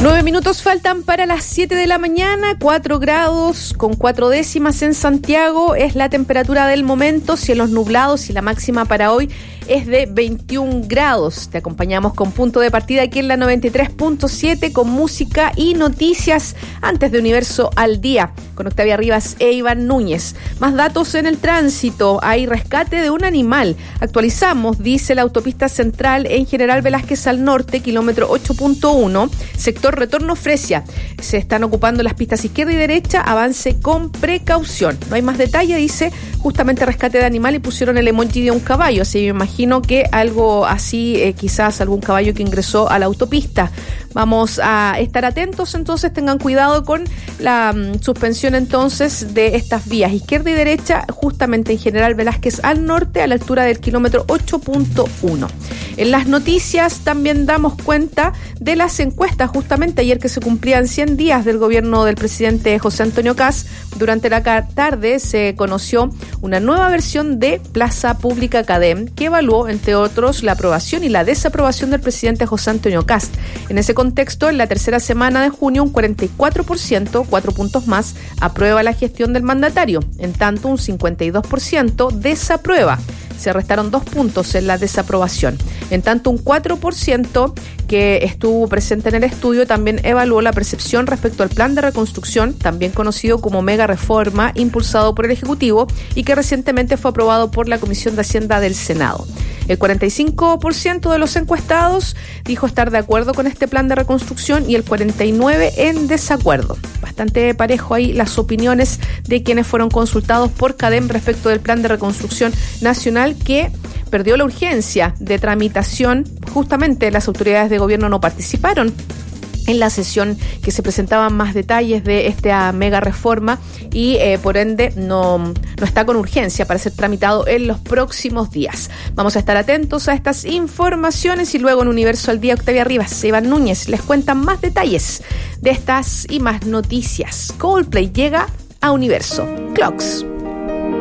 9 minutos faltan para las 7 de la mañana, 4 grados con 4 décimas en Santiago es la temperatura del momento, cielos nublados y la máxima para hoy es de 21 grados. Te acompañamos con punto de partida aquí en la 93.7 con música y noticias antes de Universo al Día, con Octavia Rivas e Iván Núñez. Más datos en el tránsito, hay rescate de un animal. Actualizamos, dice la autopista central en General Velázquez al norte, kilómetro 8.1, sector Retorno Fresia. Se están ocupando las pistas izquierda y derecha, avance con precaución. No hay más detalle, dice justamente rescate de animal y pusieron el emoji de un caballo, así me imagino que algo así, quizás algún caballo que ingresó a la autopista. Vamos a estar atentos, entonces tengan cuidado con la suspensión entonces de estas vías izquierda y derecha, justamente en General Velázquez al norte, a la altura del kilómetro 8.1. En las noticias también damos cuenta de las encuestas, justamente ayer que se cumplían 100 días del gobierno del presidente José Antonio Kast. Durante la tarde se conoció una nueva versión de Plaza Pública CADEM que evaluó, entre otros, la aprobación y la desaprobación del presidente José Antonio Kast. En ese contexto, en la tercera semana de junio, un 44%, 4 puntos más, aprueba la gestión del mandatario. En tanto, un 52% desaprueba. Se restaron 2 puntos en la desaprobación. En tanto, un 4% que estuvo presente en el estudio también evaluó la percepción respecto al plan de reconstrucción, también conocido como mega reforma, impulsado por el Ejecutivo y que recientemente fue aprobado por la Comisión de Hacienda del Senado. El 45% de los encuestados dijo estar de acuerdo con este plan de reconstrucción y el 49% en desacuerdo. Bastante parejo ahí las opiniones de quienes fueron consultados por CADEM respecto del plan de reconstrucción nacional que perdió la urgencia de tramitación. Justamente las autoridades de gobierno no participaron en la sesión que se presentaban más detalles de esta mega reforma y por ende no está con urgencia para ser tramitado en los próximos días. Vamos a estar atentos a estas informaciones y luego en Universo al Día, Octavia Rivas, Iván Núñez les cuentan más detalles de estas y más noticias. Coldplay llega a Universo. Clocks.